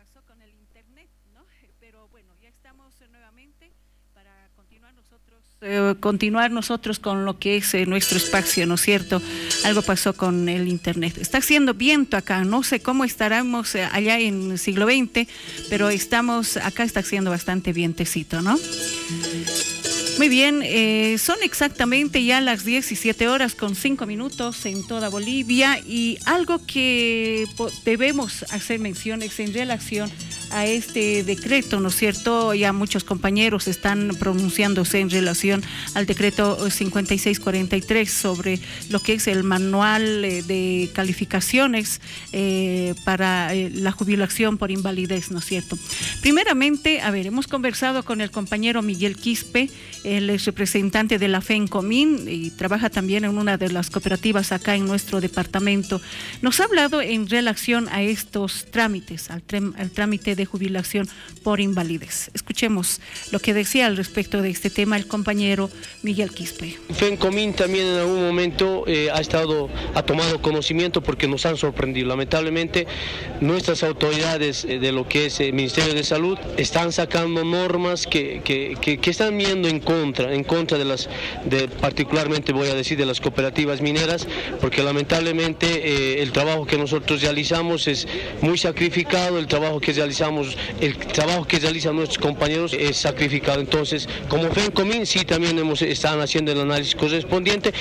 pasó con el internet, ¿no? Pero bueno, ya estamos nuevamente para continuar nosotros con lo que es nuestro espacio, ¿no es cierto? Algo pasó con el internet. Está haciendo viento acá, no sé cómo estaremos allá en el siglo XX, pero acá está haciendo bastante vientecito, ¿no? Muy bien, son exactamente ya las 17:05 en toda Bolivia, y algo que debemos hacer mención es en relación a este decreto, ¿no es cierto? Ya muchos compañeros están pronunciándose en relación al decreto 5643 sobre lo que es el manual de calificaciones para la jubilación por invalidez, ¿no es cierto? Primeramente, hemos conversado con el compañero Miguel Quispe. Él es representante de la FENCOMIN y trabaja también en una de las cooperativas acá en nuestro departamento. Nos ha hablado en relación a estos trámites, al trámite de jubilación por invalidez. Escuchemos lo que decía al respecto de este tema el compañero Miguel Quispe. FENCOMIN también en algún momento ha tomado conocimiento, porque nos han sorprendido. Lamentablemente, nuestras autoridades de lo que es el Ministerio de Salud están sacando normas que están viendo en contra particularmente voy a decir de las cooperativas mineras, porque lamentablemente el trabajo que nosotros realizamos es muy sacrificado, el trabajo que realizan nuestros compañeros es sacrificado. Entonces, como FENCOMIN sí también están haciendo el análisis correspondiente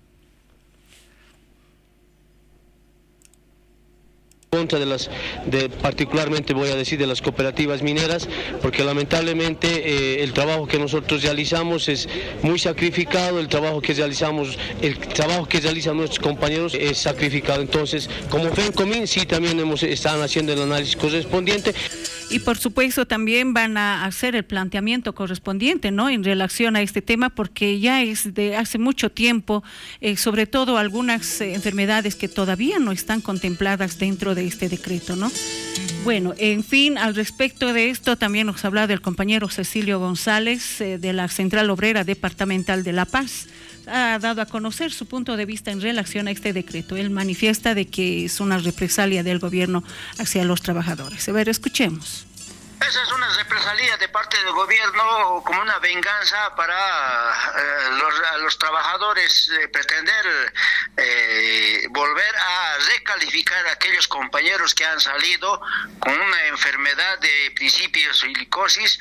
contra particularmente voy a decir de las cooperativas mineras, porque lamentablemente el trabajo que nosotros realizamos es muy sacrificado, el trabajo que realizan nuestros compañeros es sacrificado. Entonces, como FENCOMIN sí también están haciendo el análisis correspondiente. Y por supuesto también van a hacer el planteamiento correspondiente, ¿no?, en relación a este tema, porque ya es de hace mucho tiempo, sobre todo algunas enfermedades que todavía no están contempladas dentro de este decreto, ¿no? Bueno, en fin, al respecto de esto también nos ha hablado el compañero Cecilio González de la Central Obrera Departamental de La Paz. Ha dado a conocer su punto de vista en relación a este decreto. Él manifiesta de que es una represalia del gobierno hacia los trabajadores. A ver, escuchemos. Esa es una represalia de parte del gobierno, como una venganza para los trabajadores, pretender volver a recalificar a aquellos compañeros que han salido con una enfermedad de principio silicosis,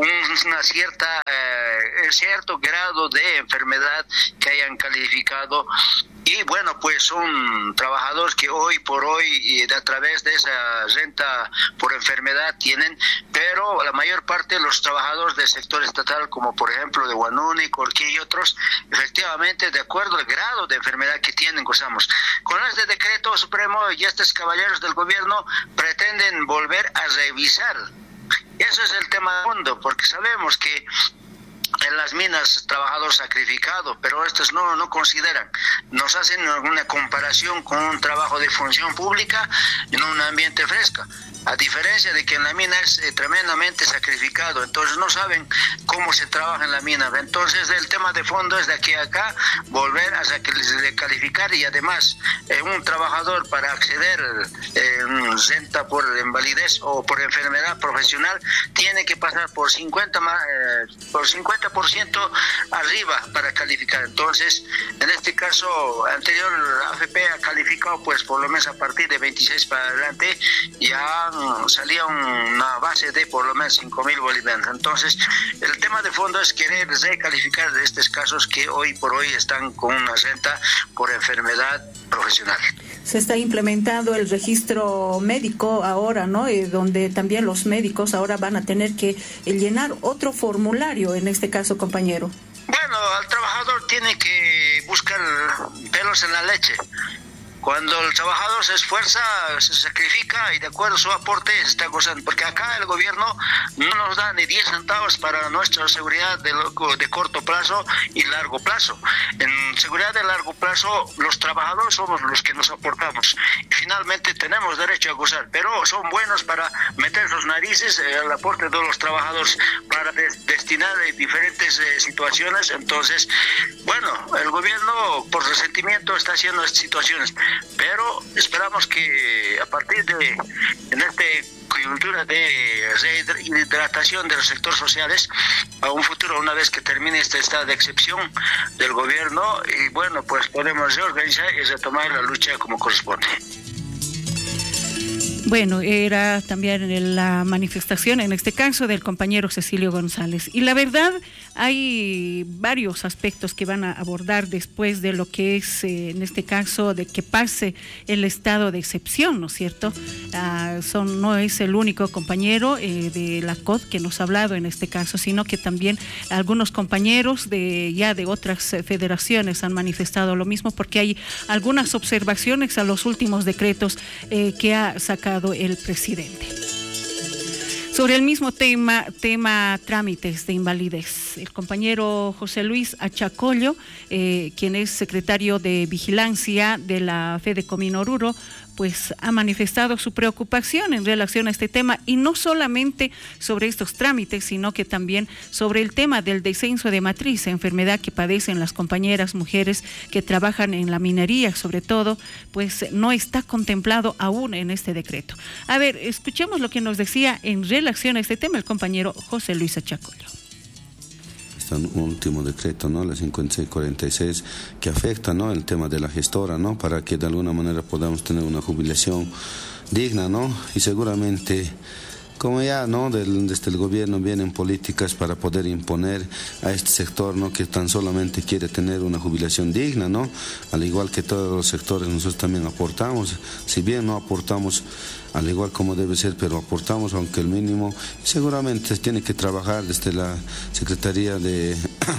cierto grado de enfermedad que hayan calificado. Y bueno, pues son trabajadores que hoy por hoy, a través de esa renta por enfermedad tienen, pero la mayor parte de los trabajadores del sector estatal, como por ejemplo de Huanuni, Colquí y otros, efectivamente, de acuerdo al grado de enfermedad que tienen, gozamos. Con este decreto supremo y estos caballeros del gobierno pretenden volver a revisar. Eso es el tema de fondo, porque sabemos que en las minas trabajador sacrificado, pero estos no consideran, nos hacen una comparación con un trabajo de función pública en un ambiente fresco, a diferencia de que en la mina es tremendamente sacrificado, entonces no saben cómo se trabaja en la mina. Entonces el tema de fondo es de aquí a acá volver a calificar, y además un trabajador para acceder renta por invalidez o por enfermedad profesional tiene que pasar por 50% arriba para calificar. Entonces, en este caso anterior, AFP ha calificado pues por lo menos a partir de 26 para adelante, ya salía una base de por lo menos 5.000 bolivianos. Entonces, el tema de fondo es querer recalificar de estos casos que hoy por hoy están con una renta por enfermedad profesional. Se está implementando el registro médico ahora, ¿no? Donde también los médicos ahora van a tener que llenar otro formulario, en este caso, compañero. Bueno, al trabajador tiene que buscar pelos en la leche. Cuando el trabajador se esfuerza, se sacrifica y de acuerdo a su aporte está gozando. Porque acá el gobierno no nos da ni 10 centavos para nuestra seguridad de corto plazo y largo plazo. En seguridad de largo plazo, los trabajadores somos los que nos aportamos. Y finalmente tenemos derecho a gozar, pero son buenos para meter sus narices al aporte de los trabajadores para destinar a diferentes situaciones. Entonces, bueno, el gobierno por resentimiento está haciendo estas situaciones. pero esperamos que a partir de en este coyuntura de rehidratación de los sectores sociales a un futuro, una vez que termine este estado de excepción del gobierno, y bueno, pues podemos reorganizar y retomar la lucha como corresponde. Bueno, era también la manifestación, en este caso, del compañero Cecilio González. Y la verdad, hay varios aspectos que van a abordar después de lo que es, en este caso, de que pase el estado de excepción, ¿no es cierto? No es el único compañero de la COD que nos ha hablado en este caso, sino que también algunos compañeros de otras federaciones han manifestado lo mismo, porque hay algunas observaciones a los últimos decretos que ha sacado el presidente. Sobre el mismo tema trámites de invalidez, el compañero José Luis Achacollo, quien es secretario de Vigilancia de la Fedecomín Oruro, pues ha manifestado su preocupación en relación a este tema, y no solamente sobre estos trámites, sino que también sobre el tema del descenso de matriz, enfermedad que padecen las compañeras mujeres que trabajan en la minería, sobre todo, pues no está contemplado aún en este decreto. A ver, escuchemos lo que nos decía en relación a este tema el compañero José Luis Achacollo. Este último decreto, ¿no? La 5646, que afecta, ¿no?, el tema de la gestora, ¿no?, para que de alguna manera podamos tener una jubilación digna, ¿no? Y seguramente, como ya, ¿no?, desde el gobierno vienen políticas para poder imponer a este sector, ¿no?, que tan solamente quiere tener una jubilación digna, ¿no? Al igual que todos los sectores, nosotros también aportamos, si bien no aportamos al igual como debe ser, pero aportamos aunque el mínimo, y seguramente tiene que trabajar desde la Secretaría de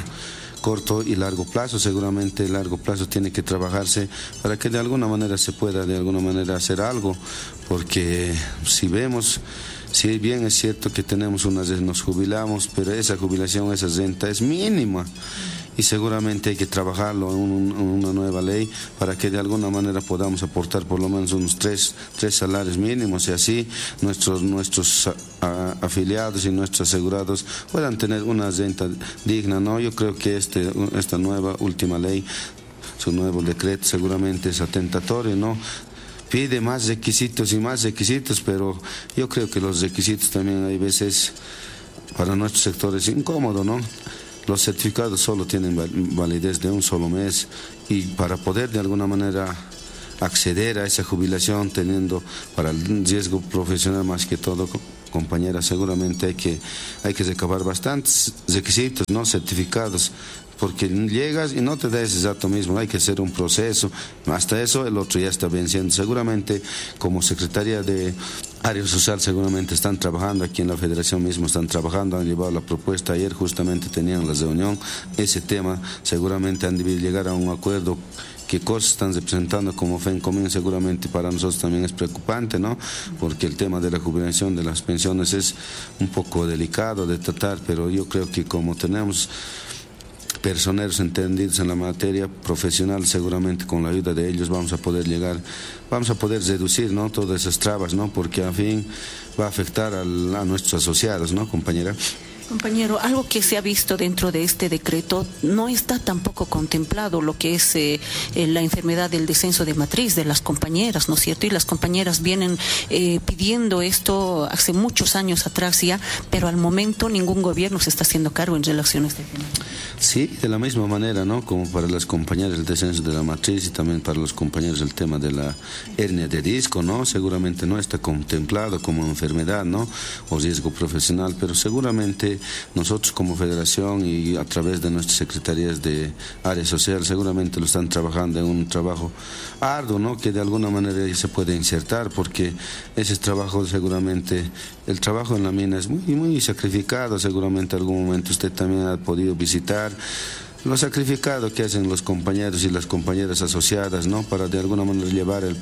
corto y largo plazo. Seguramente largo plazo tiene que trabajarse para que de alguna manera se pueda de alguna manera hacer algo, porque si vemos, si bien es cierto que tenemos nos jubilamos, pero esa jubilación, esa renta es mínima, y seguramente hay que trabajarlo en una nueva ley para que de alguna manera podamos aportar por lo menos unos tres salarios mínimos, y así nuestros afiliados y nuestros asegurados puedan tener una renta digna, ¿no? Yo creo que esta nueva última ley, su nuevo decreto seguramente es atentatorio, ¿no? Pide más requisitos y más requisitos, pero yo creo que los requisitos también hay veces para nuestro sector es incómodo, ¿no? Los certificados solo tienen validez de un solo mes, y para poder de alguna manera acceder a esa jubilación, teniendo para el riesgo profesional más que todo, compañera, seguramente hay que recabar bastantes requisitos, ¿no?, certificados, porque llegas y no te da ese dato mismo, hay que hacer un proceso, hasta eso el otro ya está venciendo. Seguramente como Secretaría de Área Social seguramente están trabajando, aquí en la Federación mismo están trabajando, han llevado la propuesta, ayer justamente tenían la reunión, ese tema seguramente han debido llegar a un acuerdo. ¿Qué cosas están representando como FENCOMIN? Seguramente para nosotros también es preocupante, ¿no? Porque el tema de la jubilación de las pensiones es un poco delicado de tratar, pero yo creo que como tenemos personeros entendidos en la materia profesional, seguramente con la ayuda de ellos vamos a poder reducir, ¿no?, todas esas trabas, ¿no?, porque al fin va a afectar a nuestros asociados, ¿no, compañera? Compañero, algo que se ha visto dentro de este decreto, no está tampoco contemplado lo que es la enfermedad del descenso de matriz de las compañeras, ¿no es cierto? Y las compañeras vienen pidiendo esto hace muchos años atrás ya, pero al momento ningún gobierno se está haciendo cargo en relación a este tema. Sí, de la misma manera, ¿no?, como para las compañeras el descenso de la matriz y también para los compañeros el tema de la hernia de disco, ¿no? Seguramente no está contemplado como enfermedad, ¿no?, o riesgo profesional, pero seguramente nosotros como federación y a través de nuestras secretarías de área social seguramente lo están trabajando en un trabajo arduo, ¿no?, que de alguna manera se puede insertar, porque ese trabajo seguramente, el trabajo en la mina es muy, muy sacrificado. Seguramente en algún momento usted también ha podido visitar lo sacrificado que hacen los compañeros y las compañeras asociadas, ¿no?, para de alguna manera llevar el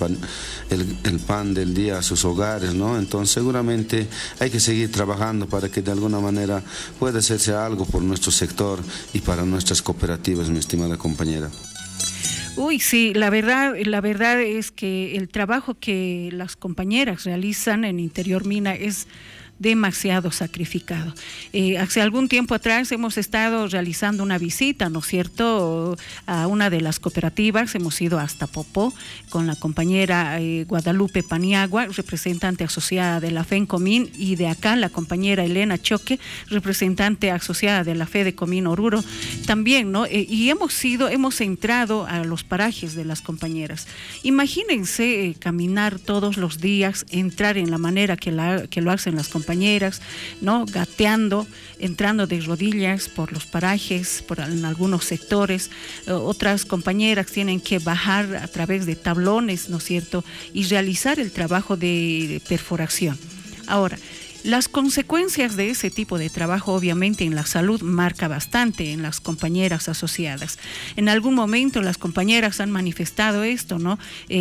pan del día a sus hogares, ¿no? Entonces seguramente hay que seguir trabajando para que de alguna manera pueda hacerse algo por nuestro sector y para nuestras cooperativas, mi estimada compañera. Uy, sí, la verdad es que el trabajo que las compañeras realizan en Interior Mina es demasiado sacrificado. Hace algún tiempo atrás hemos estado realizando una visita, ¿no es cierto?, a una de las cooperativas. Hemos ido hasta Popó con la compañera Guadalupe Paniagua, representante asociada de la FENCOMIN, y de acá la compañera Elena Choque, representante asociada de la FEDECOMIN Oruro, también, ¿no? Y hemos entrado a los parajes de las compañeras. Imagínense caminar todos los días, entrar en la manera que lo hacen las compañeras, ¿no? Gateando, entrando de rodillas por los parajes, en algunos sectores. Otras compañeras tienen que bajar a través de tablones, ¿no es cierto?, y realizar el trabajo de perforación. Ahora, las consecuencias de ese tipo de trabajo, obviamente, en la salud marca bastante en las compañeras asociadas. En algún momento las compañeras han manifestado esto, ¿no?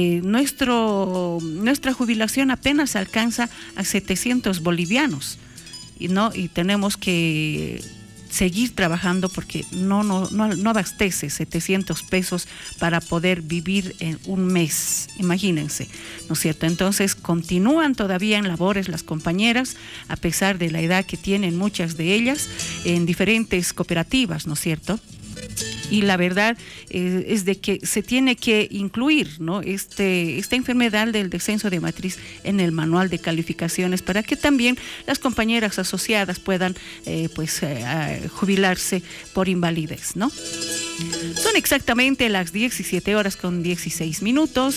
Nuestra jubilación apenas alcanza a 700 bolivianos, ¿no? Y tenemos que seguir trabajando porque no abastece 700 pesos para poder vivir en un mes, imagínense, ¿no es cierto? Entonces continúan todavía en labores las compañeras, a pesar de la edad que tienen muchas de ellas, en diferentes cooperativas, ¿no es cierto? Y la verdad es de que se tiene que incluir, ¿no?, esta enfermedad del descenso de matriz en el manual de calificaciones para que también las compañeras asociadas puedan jubilarse por invalidez, ¿no? Son exactamente las 17:16,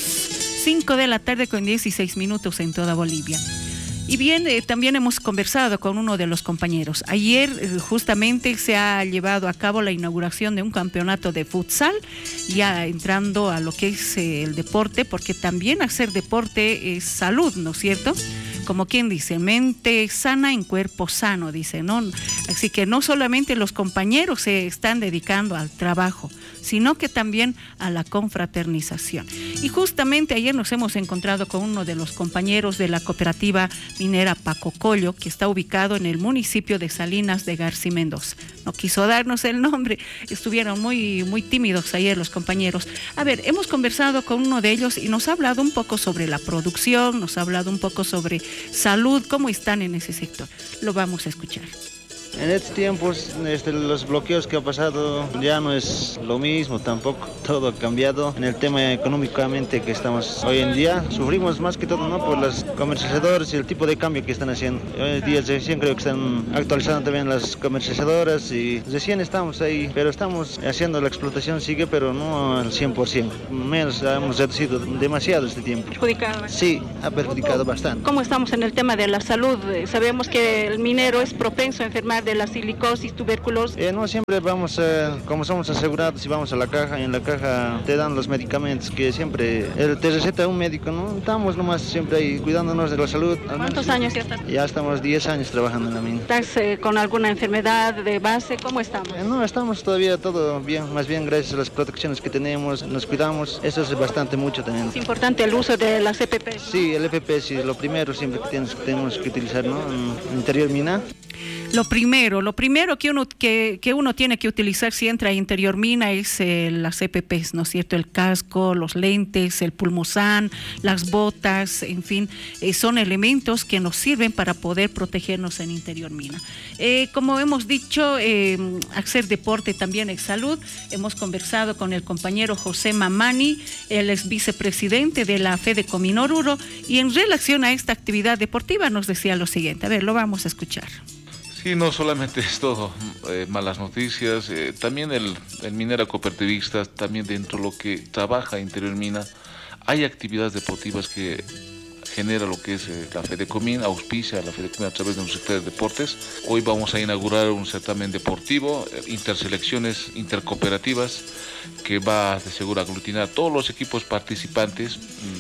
5 de la tarde con 16 minutos en toda Bolivia. Y bien, también hemos conversado con uno de los compañeros. Ayer justamente se ha llevado a cabo la inauguración de un campeonato de futsal, ya entrando a lo que es el deporte, porque también hacer deporte es salud, ¿no es cierto? Como quien dice, mente sana en cuerpo sano, dice, ¿no? Así que no solamente los compañeros se están dedicando al trabajo, sino que también a la confraternización. Y justamente ayer nos hemos encontrado con uno de los compañeros de la cooperativa minera Pacocollo, que está ubicado en el municipio de Salinas de García Mendoza. No quiso darnos el nombre, estuvieron muy tímidos ayer los compañeros. A ver, hemos conversado con uno de ellos y nos ha hablado un poco sobre la producción, nos ha hablado un poco sobre salud, cómo están en ese sector. Lo vamos a escuchar. En estos tiempos, los bloqueos que ha pasado ya no es lo mismo tampoco, todo ha cambiado. En el tema económicamente que estamos hoy en día, sufrimos más que todo, ¿no?, por los comercializadores y el tipo de cambio que están haciendo. Hoy en día recién creo que están actualizando también las comercializadoras y recién estamos ahí, pero estamos haciendo la explotación, sigue, pero no al 100%. Menos, hemos reducido demasiado este tiempo. ¿Perjudicado? Sí, ha perjudicado bastante. ¿Cómo estamos en el tema de la salud? Sabemos que el minero es propenso a enfermar de la silicosis, tuberculosis. No siempre vamos, como somos asegurados, si vamos a la caja, y en la caja te dan los medicamentos que siempre te receta un médico, ¿no? Estamos nomás siempre ahí cuidándonos de la salud. ¿Cuántos años ya estás? Ya estamos 10 años trabajando en la mina. ¿Estás con alguna enfermedad de base? ¿Cómo estamos? No, estamos todavía todo bien, más bien gracias a las protecciones que tenemos, nos cuidamos, eso es bastante mucho también. ¿Es importante el uso de las EPP? Sí, el EPP sí, lo primero siempre que tenemos que utilizar, ¿no?, en interior mina. Lo primero que uno tiene que utilizar si entra a interior mina es las EPPs, ¿no es cierto? El casco, los lentes, el pulmozán, las botas, en fin, son elementos que nos sirven para poder protegernos en interior mina. Como hemos dicho, hacer deporte también es salud. Hemos conversado con el compañero José Mamani, él es vicepresidente de la FEDECOMIN Oruro, y en relación a esta actividad deportiva nos decía lo siguiente. A ver, lo vamos a escuchar. Sí, no solamente es todo malas noticias, también el minero cooperativista, también dentro de lo que trabaja Interior Mina, hay actividades deportivas que genera lo que es la FEDECOMIN, auspicia a la FEDECOMIN a través de un sector de deportes. Hoy vamos a inaugurar un certamen deportivo, interselecciones intercooperativas, que va de seguro a aglutinar a todos los equipos participantes.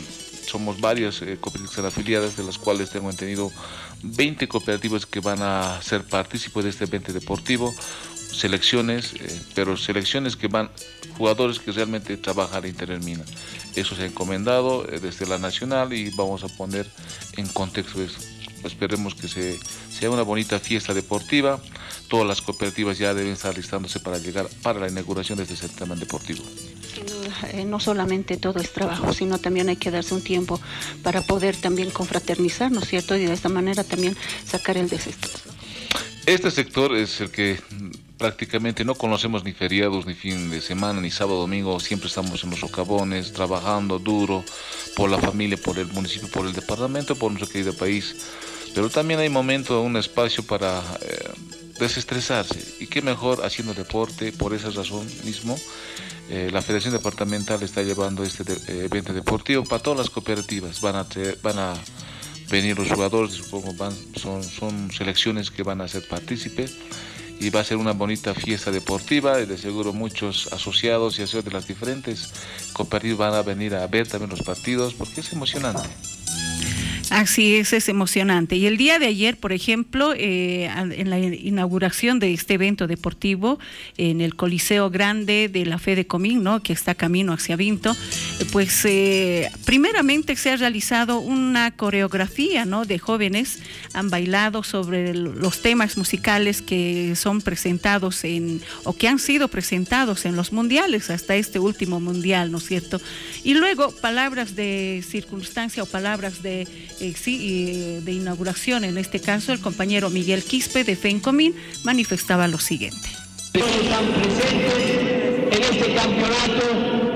Somos varias cooperativas afiliadas, de las cuales tengo entendido 20 cooperativas que van a ser partícipes de este evento deportivo, selecciones, pero selecciones que van, jugadores que realmente trabajan en Interior Mina. Eso se ha encomendado desde la nacional y vamos a poner en contexto eso. Esperemos que sea una bonita fiesta deportiva. Todas las cooperativas ya deben estar listándose para llegar para la inauguración de este certamen deportivo. Sin duda. no solamente todo es trabajo, sino también hay que darse un tiempo para poder también confraternizar, ¿no es cierto? Y de esta manera también sacar el desestrés. Este sector es el que prácticamente no conocemos ni feriados, ni fin de semana, ni sábado, domingo. Siempre estamos en los socavones, trabajando duro por la familia, por el municipio, por el departamento, por nuestro querido país. Pero también hay momento, un espacio para desestresarse. Y qué mejor haciendo deporte. Por esa razón mismo, la Federación Departamental está llevando este evento deportivo para todas las cooperativas. Van a venir los jugadores, supongo, son selecciones que van a ser partícipes, y va a ser una bonita fiesta deportiva, y de seguro muchos asociados y asociados de las diferentes cooperativas van a venir a ver también los partidos, porque es emocionante. Así es emocionante. Y el día de ayer, por ejemplo, en la inauguración de este evento deportivo en el Coliseo Grande de la Fede Comín, ¿no?, que está camino hacia Vinto, pues primeramente se ha realizado una coreografía, ¿no?, de jóvenes. Han bailado sobre los temas musicales que son presentados o que han sido presentados en los mundiales, hasta este último mundial, ¿no es cierto? Y luego palabras de circunstancia o palabras de inauguración. En este caso, el compañero Miguel Quispe de FENCOMIN manifestaba lo siguiente. Están presentes en este campeonato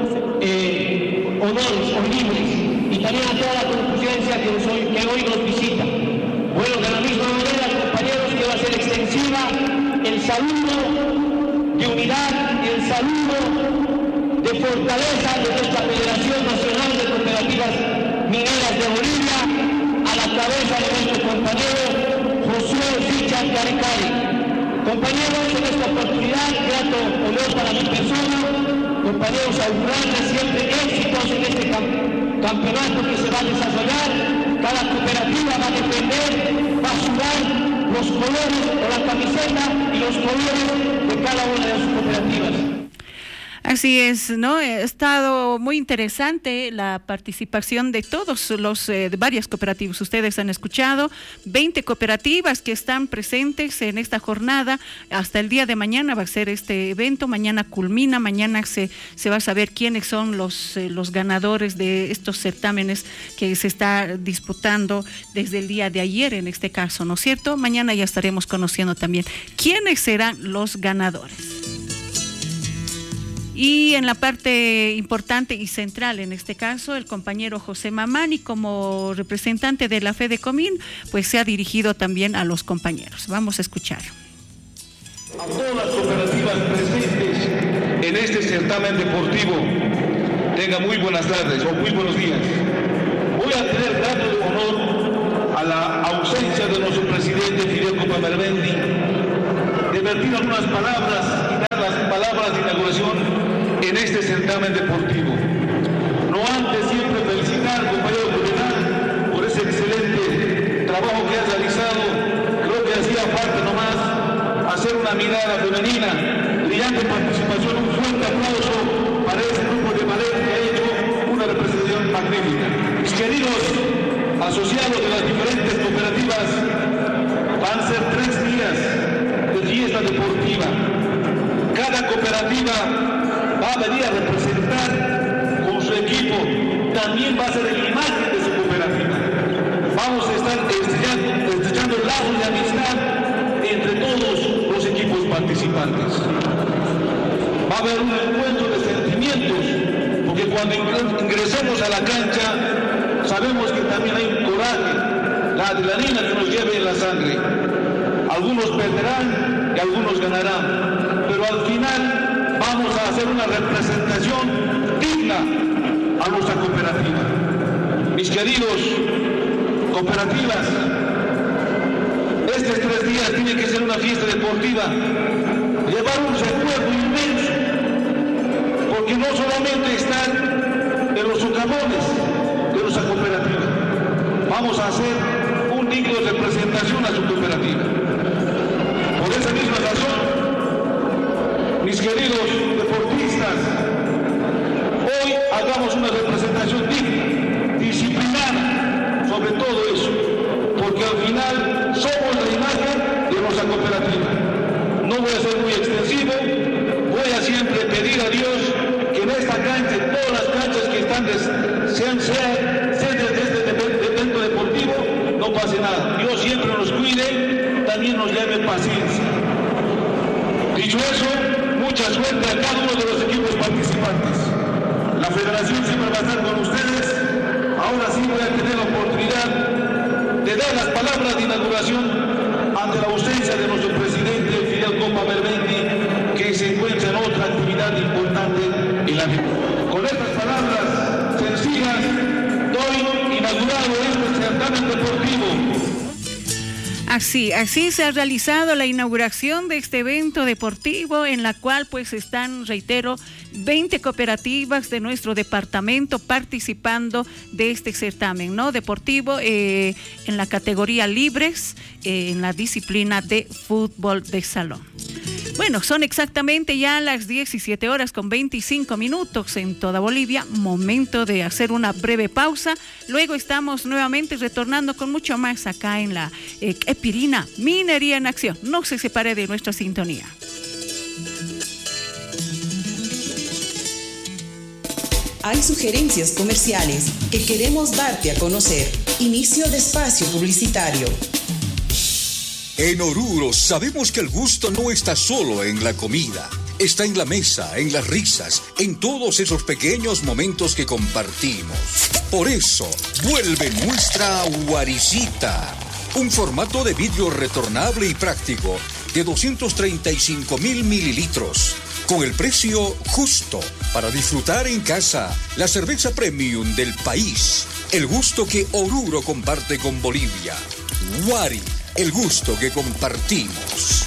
honores o libres, y también a toda la concurrencia que hoy nos visita. Bueno, de la misma manera, compañeros, que va a ser extensiva el saludo de unidad, el saludo de fortaleza de nuestra Federación Nacional de Cooperativas Mineras de Bolivia, a la cabeza de nuestro compañero Josué Richard Caricari. Compañeros, en esta oportunidad, grato honor para mi persona, compañeros, augurarles siempre éxitos en este campeonato que se va a desarrollar. Cada cooperativa va a defender, va a sudar los colores o la camiseta y los colores de cada una de sus cooperativas. Así es, ¿no? Ha estado muy interesante la participación de todos de varias cooperativas. Ustedes han escuchado 20 cooperativas que están presentes en esta jornada. Hasta el día de mañana va a ser este evento. Mañana culmina, mañana se va a saber quiénes son los ganadores de estos certámenes que se está disputando desde el día de ayer, en este caso, ¿no es cierto? Mañana ya estaremos conociendo también quiénes serán los ganadores. Y en la parte importante y central, en este caso, el compañero José Mamani, como representante de la Fede Comín, pues se ha dirigido también a los compañeros. Vamos a escuchar. A todas las cooperativas presentes en este certamen deportivo, tengan muy buenas tardes o muy buenos días. Voy a tener grato de honor a la ausencia de nuestro presidente Fidel Copamervendi de vertir algunas palabras y dar las palabras de inauguración en este certamen deportivo. No antes siempre felicitar, compañero Coronel, por ese excelente trabajo que has realizado. Creo que hacía falta nomás hacer una mirada femenina, brillante participación, un fuerte aplauso para ese grupo de ballet que ha hecho una representación magnífica. Mis queridos asociados de las diferentes cooperativas, van a ser 3 días de fiesta deportiva. Cada cooperativa va a venir a representar con su equipo, también va a ser la imagen de su cooperativa. Vamos a estar estrechando lazos de amistad entre todos los equipos participantes. Va a haber un encuentro de sentimientos, porque cuando ingresemos a la cancha, sabemos que también hay un coraje, la adrenalina que nos lleve en la sangre. Algunos perderán y algunos ganarán, pero al final vamos a hacer una representación digna a nuestra cooperativa. Mis queridos cooperativas, estos 3 días tiene que ser una fiesta deportiva, llevar un recuerdo inmenso, porque no solamente están en los socavones de nuestra cooperativa, vamos a hacer un digno de representación a su cooperativa. Por esa misma razón, mis queridos deportistas, hoy hagamos una representación digna, disciplinada sobre todo eso, porque al final somos la imagen de nuestra cooperativa. No voy a ser muy extensivo, voy a siempre pedir a Dios que en esta cancha pase nada. Dios siempre nos cuide, también nos llame paciencia. Dicho eso, mucha suerte a cada uno de los equipos participantes. La federación siempre va a estar con ustedes. Ahora sí voy a tener la oportunidad de dar las palabras de inauguración ante la ausencia de nuestro presidente Fidel Copa Bermendi, que se encuentra en otra actividad importante en la vida. Con estas palabras sencillas doy inaugurado este certamen deportivo. Así se ha realizado la inauguración de este evento deportivo en la cual pues están, reitero, 20 cooperativas de nuestro departamento participando de este certamen, ¿no? Deportivo en la categoría libres, en la disciplina de fútbol de salón. Bueno, son exactamente ya las 17:25 en toda Bolivia. Momento de hacer una breve pausa. Luego estamos nuevamente retornando con mucho más acá en la Epirina Minería en Acción. No se separe de nuestra sintonía. Hay sugerencias comerciales que queremos darte a conocer. Inicio de espacio publicitario. En Oruro sabemos que el gusto no está solo en la comida, está en la mesa, en las risas, en todos esos pequeños momentos que compartimos. Por eso, vuelve nuestra Guaricita, un formato de vidrio retornable y práctico de 235,000 mililitros, con el precio justo para disfrutar en casa la cerveza premium del país, el gusto que Oruro comparte con Bolivia. Guari. El gusto que compartimos.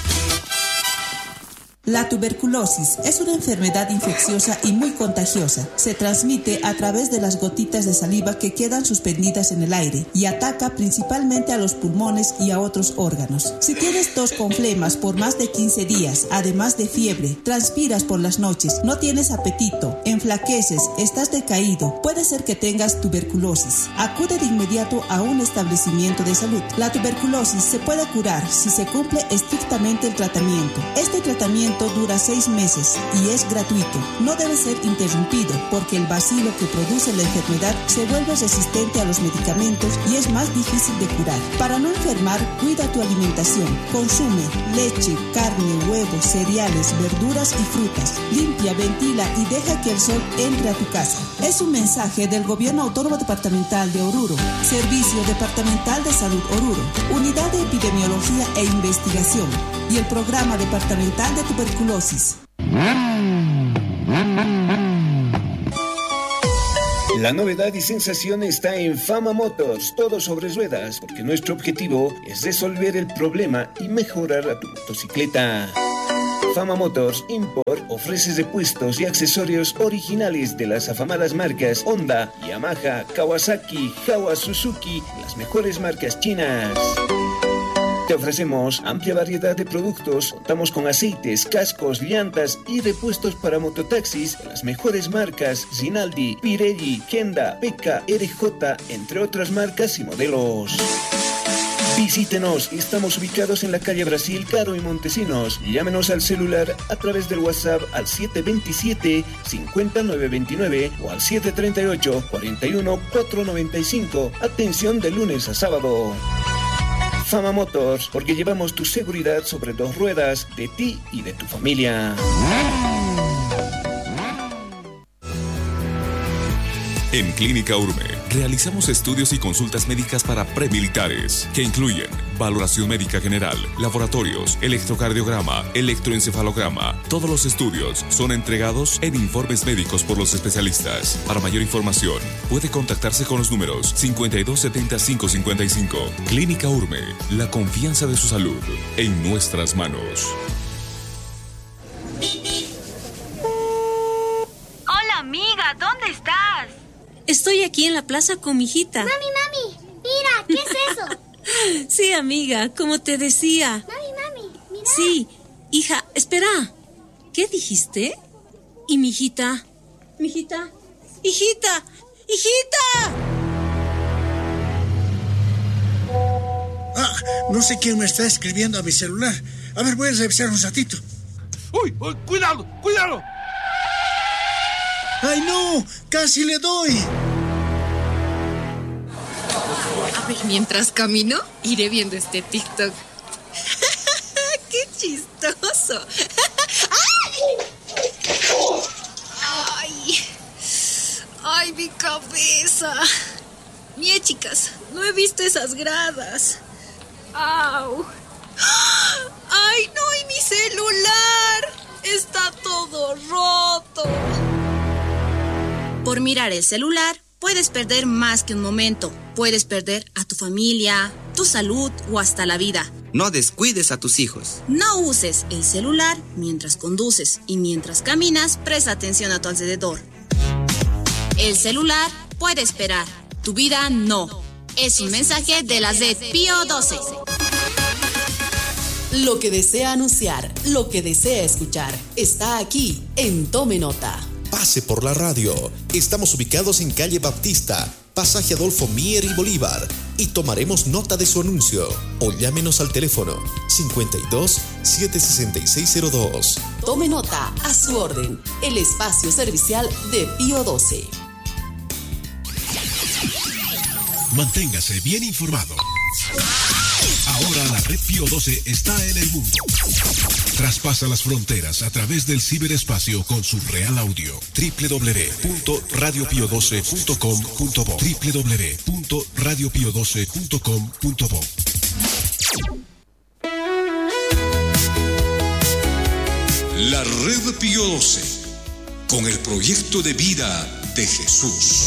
La tuberculosis es una enfermedad infecciosa y muy contagiosa. Se transmite a través de las gotitas de saliva que quedan suspendidas en el aire y ataca principalmente a los pulmones y a otros órganos. Si tienes tos con flemas por más de 15 días, además de fiebre, transpiras por las noches, no tienes apetito, enflaqueces, estás decaído, puede ser que tengas tuberculosis. Acude de inmediato a un establecimiento de salud. La tuberculosis se puede curar si se cumple estrictamente el tratamiento. Este tratamiento dura 6 meses y es gratuito. No debe ser interrumpido porque el bacilo que produce la enfermedad se vuelve resistente a los medicamentos y es más difícil de curar. Para no enfermar, cuida tu alimentación. Consume leche, carne, huevos, cereales, verduras y frutas. Limpia, ventila y deja que el sol entre a tu casa. Es un mensaje del Gobierno Autónomo Departamental de Oruro, Servicio Departamental de Salud Oruro, Unidad de Epidemiología e Investigación y el Programa Departamental de Tuberculosis. La novedad y sensación está en Fama Motors, todo sobre ruedas, porque nuestro objetivo es resolver el problema y mejorar a tu motocicleta. Fama Motors Import ofrece repuestos y accesorios originales de las afamadas marcas Honda, Yamaha, Kawasaki, Jawa, Suzuki, las mejores marcas chinas. Te ofrecemos amplia variedad de productos, contamos con aceites, cascos, llantas y repuestos para mototaxis de las mejores marcas Rinaldi, Pirelli, Kenda, Peka, RJ, entre otras marcas y modelos. Visítenos, estamos ubicados en la calle Brasil, Caro y Montesinos. Llámenos al celular a través del WhatsApp al 727-50929 o al 738-41-495. Atención de lunes a sábado. Fama Motors, porque llevamos tu seguridad sobre 2 ruedas, de ti y de tu familia. En Clínica Urme realizamos estudios y consultas médicas para premilitares que incluyen valoración médica general, laboratorios, electrocardiograma, electroencefalograma. Todos los estudios son entregados en informes médicos por los especialistas. Para mayor información, puede contactarse con los números 5270-555. Clínica Urme, la confianza de su salud en nuestras manos. Hola amiga, ¿dónde estás? Estoy aquí en la plaza con mi hijita. Mami, mira, ¿qué es eso? Sí, amiga, como te decía. Mami, mira. Sí, hija, espera. ¿Qué dijiste? ¿Y mi hijita? ¿Mi hijita? ¡Hijita! ¡Hijita! No sé quién me está escribiendo a mi celular. A ver, voy a revisar un ratito. ¡Uy! ¡Cuidado! ¡Ay, no! ¡Casi le doy! A ver, mientras camino, iré viendo este TikTok. ¡Qué chistoso! ¡Ay! ¡Ay, mi cabeza! Mie, chicas, no he visto esas gradas. ¡Au! ¡Ay, no! ¡Y mi celular! ¡Está todo roto! Por mirar el celular, puedes perder más que un momento. Puedes perder a tu familia, tu salud o hasta la vida. No descuides a tus hijos. No uses el celular mientras conduces y mientras caminas, presta atención a tu alrededor. El celular puede esperar, tu vida no. Es un mensaje de la red Pío 12. Lo que desea anunciar, lo que desea escuchar, está aquí en Tome Nota. Pase por la radio. Estamos ubicados en calle Baptista, pasaje Adolfo Mier y Bolívar, y tomaremos nota de su anuncio. O llámenos al teléfono 52 76602. Tome Nota, a su orden, el espacio servicial de Pío 12. Manténgase bien informado. Ahora la red Pío 12 está en el mundo. Traspasa las fronteras a través del ciberespacio con su real audio. www.radiopio12.com.bo www.radiopio12.com.bo. La red Pío 12, con el proyecto de vida de Jesús.